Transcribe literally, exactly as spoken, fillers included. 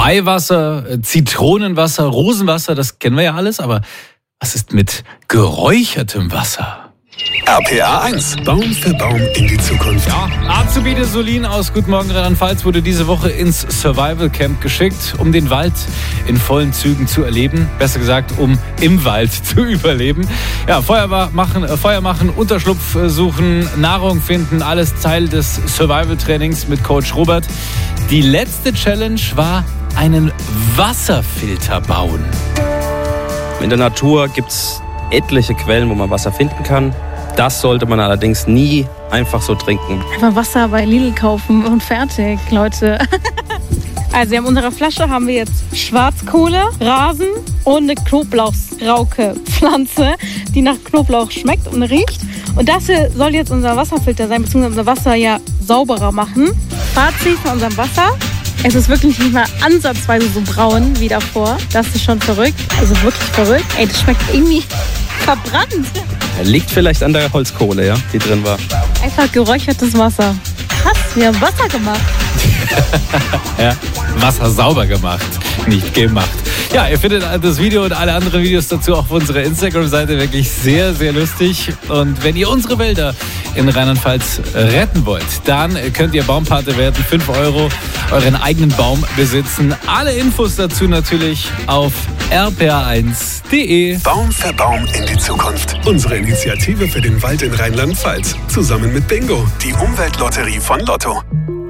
Weihwasser, Zitronenwasser, Rosenwasser, das kennen wir ja alles, aber was ist mit geräuchertem Wasser? R P A eins. Baum für Baum in die Zukunft. Ja, Azubine Solin aus Guten Morgen Rheinland-Pfalz wurde diese Woche ins Survival Camp geschickt, um den Wald in vollen Zügen zu erleben. Besser gesagt, um im Wald zu überleben. Ja, Feuer machen, äh, Feuer machen, Unterschlupf suchen, Nahrung finden, alles Teil des Survival-Trainings mit Coach Robert. Die letzte Challenge war einen Wasserfilter bauen. In der Natur gibt es etliche Quellen, wo man Wasser finden kann. Das sollte man allerdings nie einfach so trinken. Einfach Wasser bei Lidl kaufen und fertig, Leute. Also in unserer Flasche haben wir jetzt Schwarzkohle, Rasen und eine Knoblauchsrauke-Pflanze, die nach Knoblauch schmeckt und riecht. Und das hier soll jetzt unser Wasserfilter sein, beziehungsweise unser Wasser ja sauberer machen. Fazit von unserem Wasser: Es ist wirklich nicht mal ansatzweise so braun wie davor. Das ist schon verrückt. Also wirklich verrückt. Ey, das schmeckt irgendwie verbrannt. Liegt vielleicht an der Holzkohle, ja, die drin war. Einfach geräuchertes Wasser. Krass, wir haben Wasser gemacht. Ja, Wasser sauber gemacht, nicht gemacht. Ja, ihr findet das Video und alle anderen Videos dazu auch auf unserer Instagram-Seite. Wirklich sehr, sehr lustig. Und wenn ihr unsere Wälder in Rheinland-Pfalz retten wollt, dann könnt ihr Baumpate werden. fünf Euro, euren eigenen Baum besitzen. Alle Infos dazu natürlich auf r p a eins punkt d e. Baum für Baum in die Zukunft. Unsere Initiative für den Wald in Rheinland-Pfalz. Zusammen mit Bingo, die Umweltlotterie von Lotto.